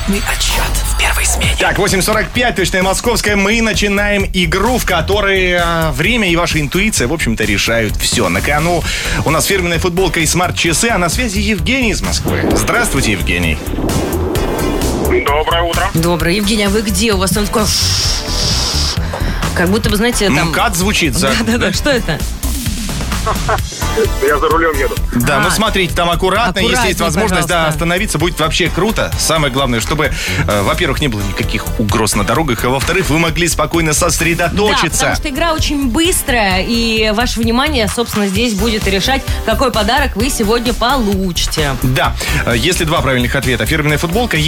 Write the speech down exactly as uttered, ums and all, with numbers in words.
Обратный отсчет в первой смене. Так, восемь сорок пять, точное московское. Мы начинаем игру, в которой э, время и ваша интуиция, в общем-то, решают все. На кону у нас фирменная футболка и смарт-часы, а на связи Евгений из Москвы. Здравствуйте, Евгений. Доброе утро. Доброе. Евгений, а вы где? У вас там такое... Как будто бы, знаете, там... МКАД звучит. За... Да-да-да, что это? Я за рулем еду. Да, А, ну смотрите, там аккуратно, если есть аккуратней, возможность, да, пожалуйста. остановиться, будет вообще круто. Самое главное, чтобы, э, во-первых, не было никаких угроз на дорогах, а во-вторых, вы могли спокойно Да, сосредоточиться. потому что игра очень быстрая, и ваше внимание, собственно, здесь будет решать, какой подарок вы сегодня получите. Да, э, если два правильных ответа, фирменная футболка,